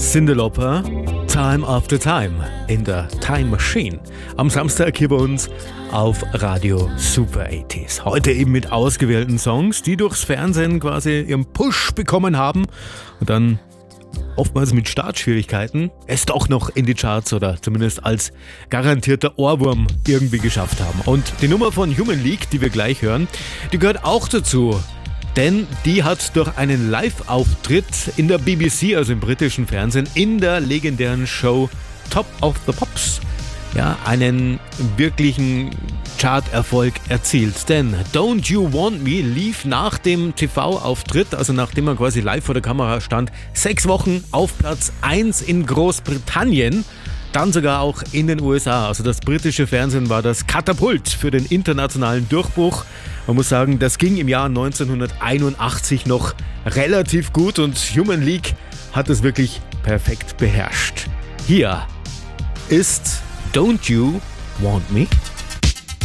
Cyndi Lauper, Time After Time in der Time Machine. Am Samstag hier bei uns auf Radio Super 80s. Heute eben mit ausgewählten Songs, die durchs Fernsehen quasi ihren Push bekommen haben und dann oftmals mit Startschwierigkeiten es doch noch in die Charts oder zumindest als garantierter Ohrwurm irgendwie geschafft haben. Und die Nummer von Human League, die wir gleich hören, die gehört auch dazu. Denn die hat durch einen Live-Auftritt in der BBC, also im britischen Fernsehen, in der legendären Show Top of the Pops, einen wirklichen Chart-Erfolg erzielt. Denn Don't You Want Me lief nach dem TV-Auftritt, also nachdem man quasi live vor der Kamera stand, 6 Wochen auf Platz 1 in Großbritannien. Dann sogar auch in den USA. Also das britische Fernsehen war das Katapult für den internationalen Durchbruch. Man muss sagen, das ging im Jahr 1981 noch relativ gut und Human League hat es wirklich perfekt beherrscht. Hier ist Don't You Want Me?